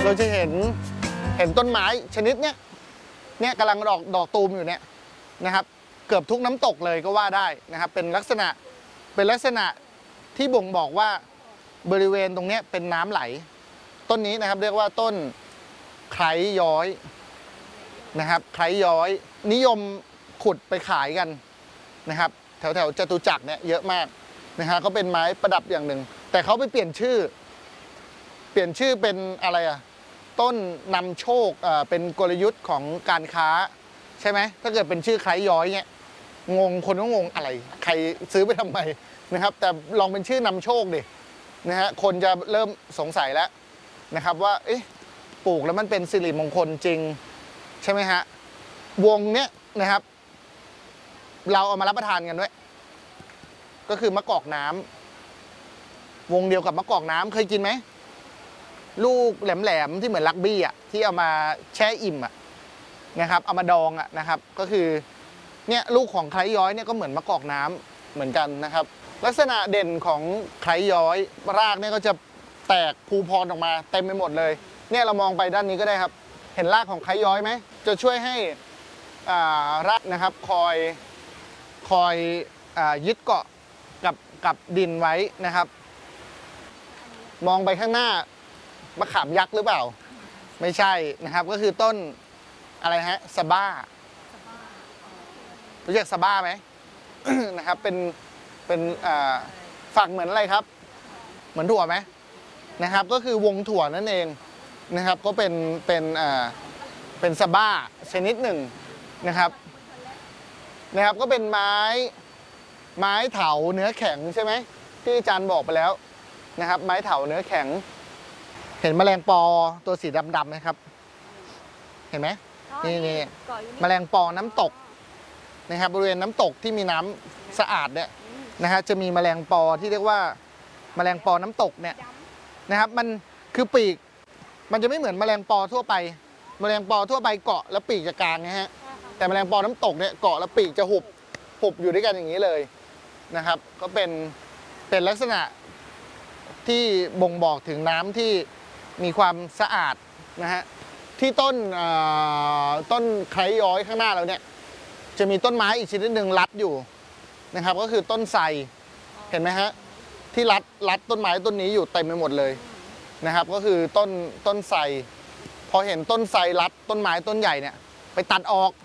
เราจะเห็นต้นไม้ชนิดเนี้ยกำลังดอกตูมอยู่เนี่ยนะครับเกือบทุกน้ำตกเลยก็ว่าได้นะครับเป็นลักษณะที่บ่งบอกว่าบริเวณตรงนี้เป็นน้ำไหลต้นนี้นะครับเรียกว่าต้นไคร้ย้อยนะครับไคร้ย้อยนิยมขุดไปขายกันนะครับแถวจตุจักรเนี่ยเยอะมากนะฮะก็เป็นไม้ประดับอย่างหนึ่งแต่เขาไปเปลี่ยนชื่อเป็นอะไรอะต้นนำโชคเป็นกลยุทธ์ของการค้าใช่ไหมถ้าเกิดเป็นชื่อไคร้ย้อยเนี่ยงงคนก็งงอะไรใครซื้อไปทำไมนะครับแต่ลองเป็นชื่อนำโชคดินะฮะคนจะเริ่มสงสัยแล้วนะครับว่าเอ๊ะปลูกแล้วมันเป็นสิริมงคลจริงใช่ไหมฮะวงเนี้ยนะครับเราเอามารับประทานกันด้วยก็คือมะกอกน้ำวงเดียวกับมะกอกน้ำเคยกินไหมลูกแหลมๆที่เหมือนลักบี้อ่ะที่เอามาแช่อิ่มอ่ะนะครับเอามาดองอ่ะนะครับก็คือเนี่ยลูกของไคร้ย้อยเนี่ยก็เหมือนมะกอกน้ำเหมือนกันนะครับลักษณะเด่นของไคร้ย้อยรากเนี่ยก็จะแตกภูพรออกมาเต็มไปหมดเลยเนี่ยเรามองไปด้านนี้ก็ได้ครับเห็นรากของไคร้ย้อยไหมจะช่วยให้รากนะครับคอยยึดเกาะกับดินไว้นะครับมองไปข้างหน้ามะขามยักษ์หรือเปล่าไม่ใช่นะครับก็คือต้นอะไรฮะสบ้ารู้จักสบ้าไหม นะครับเป็นฝักเหมือนอะไรครับเหมือนถั่วไหมนะครับก็คือวงถั่วนั่นเองนะครับก็เป็นสบ้าชนิดหนึ่งนะครับก็เป็นไม้เถาเนื้อแข็งใช่ไหมที่อาจารย์บอกไปแล้วนะครับไม้เถาเนื้อแข็งเห็นแมลงปอตัวสีดำๆไหมครับเห็นไหมนี่แมลงปอน้ำตกนะครับบริเวณน้ำตกที่มีน้ำสะอาดเนี่ยนะฮะจะมีแมลงปอที่เรียกว่าแมลงปอน้ำตกเนี่ยนะครับมันคือปีกมันจะไม่เหมือนแมลงปอทั่วไปแมลงปอทั่วไปเกาะแล้วปีกจะกลางนะฮะแต่แมลงปอน้ำตกเนี่ยเกาะแล้วปีกจะหุบอยู่ด้วยกันอย่างนี้เลยนะครับก็เป็นลักษณะที่บ่งบอกถึงน้ำที่มีความสะอาดนะฮะที่ต้นไคร้ย้อยข้างหน้าเราเนี่ยจะมีต้นไม้อีกชนิดหนึ่งรัดอยู่นะครับก็คือต้นไทรเห็นไหมฮะที่รัดต้นไม้ต้นนี้อยู่เต็มไปหมดเลยนะครับก็คือต้นไทรพอเห็นต้นไทรรัดต้นไม้ต้นใหญ่เนี่ยไปตัดออก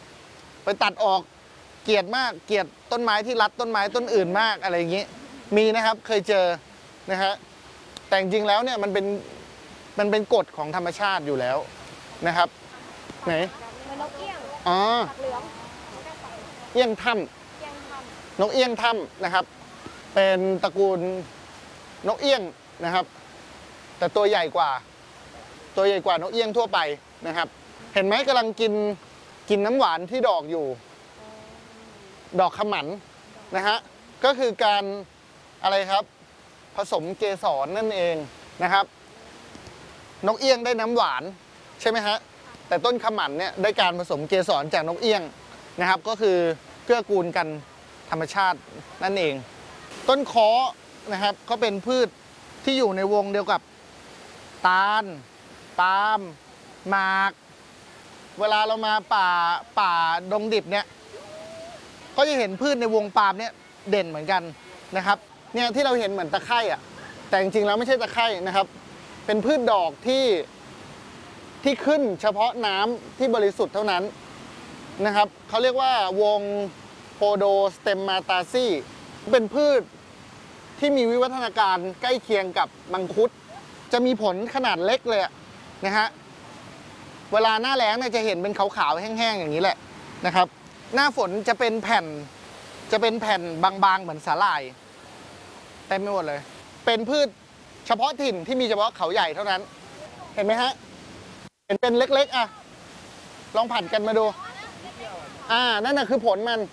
เกลียดมากเกลียดต้นไม้ที่รัดต้นไม้ต้นอื่นมากอะไรอย่างนี้มีนะครับเคยเจอนะฮะแต่จริงๆแล้วเนี่ยมันเป็นกฎของธรรมชาติอยู่แล้วนะครับไหนนกเอี้ยงอ๋อเอี้ยงถ้ำนกเอี้ยงถ้ำนะครับเป็นตระกูลนกเอี้ยงนะครับแต่ตัวใหญ่กว่านกเอี้ยงทั่วไปนะครับเห็นไหมกำลังกินน้ำหวานที่ดอกอยู่ดอกขมันนะฮะก็คือการอะไรครับผสมเกสรนั่นเองนะครับนกเอี้ยงได้น้ำหวานใช่ไหมฮะแต่ต้นขมันเนี่ยได้การผสมเกสรจากนกเอี้ยงนะครับก็คือเกื้อกูลกันธรรมชาตินั่นเองต้นค้อนะครับก็เป็นพืชที่อยู่ในวงเดียวกับตาลปาล์มหมากเวลาเรามาป่าดงดิบเนี่ยก็จะเห็นพืชในวงปาล์มเนี่ยเด่นเหมือนกันนะครับเนี่ยที่เราเห็นเหมือนตะไคร่อ่ะแต่จริงๆแล้วไม่ใช่ตะไคร่นะครับเป็นพืชดอกที่ขึ้นเฉพาะน้ำที่บริสุทธิ์เท่านั้นนะครับเขาเรียกว่าวงโพโดสเตมมาตาซีเป็นพืชที่มีวิวัฒนาการใกล้เคียงกับมังคุดจะมีผลขนาดเล็กเลยนะฮะเวลาหน้าแล้งเนี่ยจะเห็นเป็นขาวๆแห้งๆอย่างนี้แหละนะครับหน้าฝนจะเป็นแผ่นบางๆเหมือนสาหร่ายเต็มไปหมดเลยเป็นพืชเฉพาะถิ่นที่มีเฉพาะเขาใหญ่เท่านั้นเห็นไหมฮะเห็นเป็นเล็กๆอ่ะลองผัดกันมาดูนั่นน่ะคือผลมัน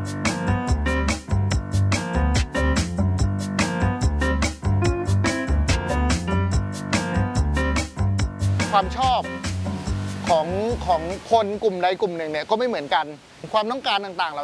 ความชอบของคนกลุ่มใดกลุ่มหนึ่งเนี่ยก็ไม่เหมือนกันความต้องการต่างๆเหล่า